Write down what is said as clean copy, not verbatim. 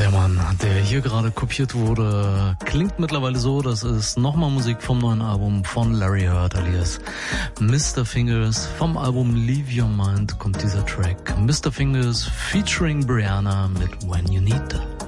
Der Mann, der hier gerade kopiert wurde, klingt mittlerweile so, das ist nochmal Musik vom neuen Album von Larry Heard alias Mr. Fingers. Vom Album Leave Your Mind kommt dieser Track. Mr. Fingers featuring Brianna mit When You Need That.